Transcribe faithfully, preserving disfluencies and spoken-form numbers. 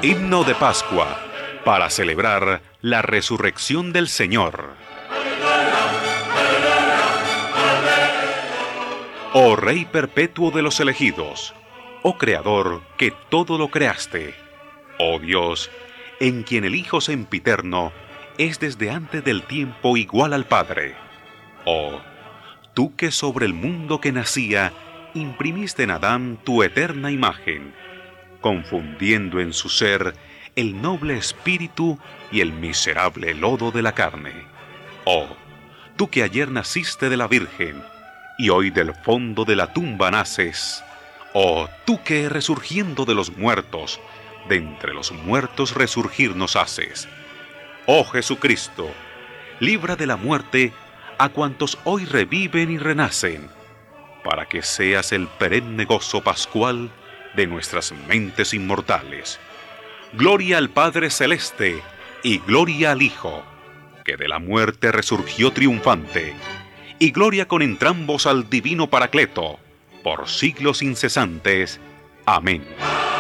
Himno de Pascua, para celebrar la resurrección del Señor. Oh Rey perpetuo de los elegidos, oh Creador que todo lo creaste, oh Dios, en quien el Hijo sempiterno es desde antes del tiempo igual al Padre. Oh, tú que sobre el mundo que nacía imprimiste en Adán tu eterna imagen, confundiendo en su ser el noble espíritu y el miserable lodo de la carne. Oh, tú que ayer naciste de la Virgen y hoy del fondo de la tumba naces. Oh, tú que resurgiendo de los muertos, de entre los muertos resurgir nos haces. Oh Jesucristo, libra de la muerte a cuantos hoy reviven y renacen, para que seas el perenne gozo pascual de nuestras mentes inmortales. Gloria al Padre Celeste y gloria al Hijo, que de la muerte resurgió triunfante, y gloria con entrambos al divino Paracleto, por siglos incesantes. Amén.